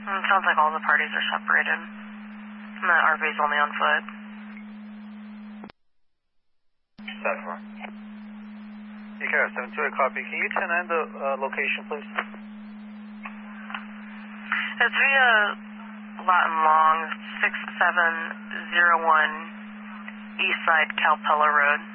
It sounds like all the parties are separated. And the RV's only on foot. 7-4. EKR 728 copy. Can you 10-9 the location, please? It's via Lot and Long, 6701 East Side Calpella Road.